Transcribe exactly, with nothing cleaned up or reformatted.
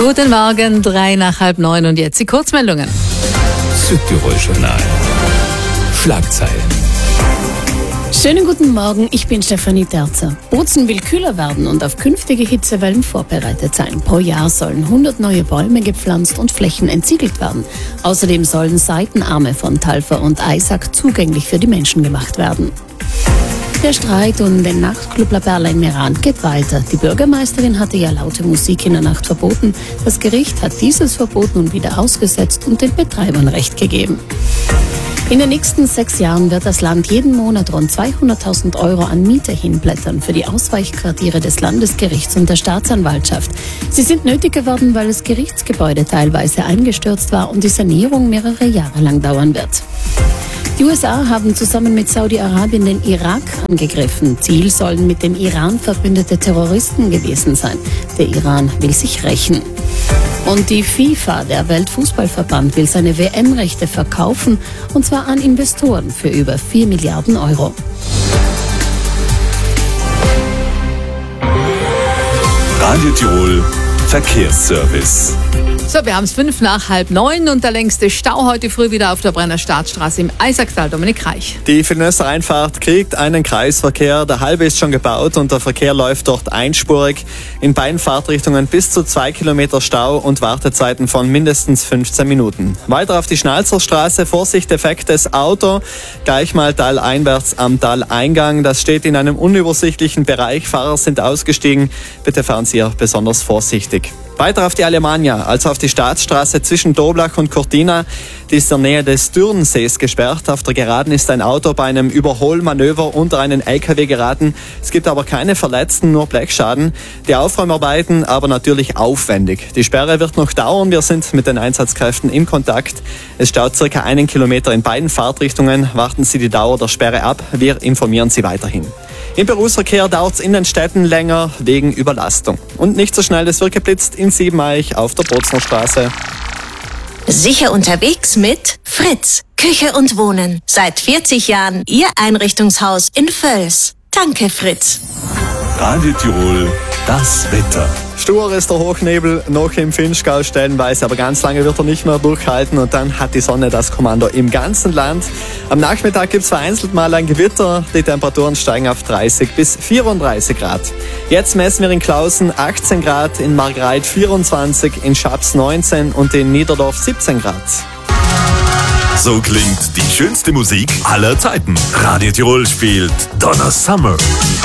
Guten Morgen, drei nach halb neun und jetzt die Kurzmeldungen. Südtirol-Journal. Schlagzeilen. Schönen guten Morgen, ich bin Stefanie Terzer. Bozen will kühler werden und auf künftige Hitzewellen vorbereitet sein. Pro Jahr sollen hundert neue Bäume gepflanzt und Flächen entsiegelt werden. Außerdem sollen Seitenarme von Talfer und Eisack zugänglich für die Menschen gemacht werden. Der Streit um den Nachtclub La Perla im Iran geht weiter. Die Bürgermeisterin hatte ja laute Musik in der Nacht verboten. Das Gericht hat dieses Verbot nun wieder ausgesetzt und den Betreibern Recht gegeben. In den nächsten sechs Jahren wird das Land jeden Monat rund zweihunderttausend Euro an Miete hinblättern für die Ausweichquartiere des Landesgerichts und der Staatsanwaltschaft. Sie sind nötig geworden, weil das Gerichtsgebäude teilweise eingestürzt war und die Sanierung mehrere Jahre lang dauern wird. Die U S A haben zusammen mit Saudi-Arabien den Irak angegriffen. Ziel sollen mit dem Iran verbündete Terroristen gewesen sein. Der Iran will sich rächen. Und die FIFA, der Weltfußballverband, will seine W M-Rechte verkaufen, und zwar an Investoren für über vier Milliarden Euro. Radio Tirol Verkehrsservice. So, wir haben es fünf nach halb neun und der längste Stau heute früh wieder auf der Brenner Startstraße im Eisacktal. Dominik Reich. Die Finösser Einfahrt kriegt einen Kreisverkehr. Der halbe ist schon gebaut und der Verkehr läuft dort einspurig. In beiden Fahrtrichtungen bis zu zwei Kilometer Stau und Wartezeiten von mindestens fünfzehn Minuten. Weiter auf die Schnalzerstraße. Vorsicht, defektes Auto. Gleich mal taleinwärts am Taleingang. Das steht in einem unübersichtlichen Bereich. Fahrer sind ausgestiegen. Bitte fahren Sie auch besonders vorsichtig. Weiter auf die Alemannia, also auf die Staatsstraße zwischen Doblach und Cortina. Die ist in der Nähe des Dürnsees gesperrt. Auf der Geraden ist ein Auto bei einem Überholmanöver unter einen L K W geraten. Es gibt aber keine Verletzten, nur Blechschaden. Die Aufräumarbeiten aber natürlich aufwendig. Die Sperre wird noch dauern. Wir sind mit den Einsatzkräften in Kontakt. Es staut circa einen Kilometer in beiden Fahrtrichtungen. Warten Sie die Dauer der Sperre ab. Wir informieren Sie weiterhin. Im Berufsverkehr dauert es in den Städten länger wegen Überlastung. Und nicht so schnell, es wird geblitzt in Siebeneich auf der Bozner Straße. Sicher unterwegs mit Fritz. Küche und Wohnen. Seit vierzig Jahren Ihr Einrichtungshaus in Völs. Danke, Fritz. Radio Tirol, das Wetter. Stur ist der Hochnebel noch im Vinschgau stellenweise, aber ganz lange wird er nicht mehr durchhalten und dann hat die Sonne das Kommando im ganzen Land. Am Nachmittag gibt es vereinzelt mal ein Gewitter, die Temperaturen steigen auf dreißig bis vierunddreißig Grad. Jetzt messen wir in Klausen achtzehn Grad, in Margreit vierundzwanzig, in Schaps neunzehn und in Niederdorf siebzehn Grad. So klingt die schönste Musik aller Zeiten. Radio Tirol spielt Donna Summer.